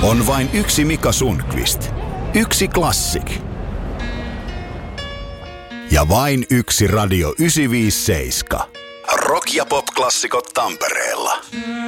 On vain yksi Mika Sundqvist. Yksi Classic. Ja vain yksi Radio 957. Rock- ja pop-klassikot Tampereella.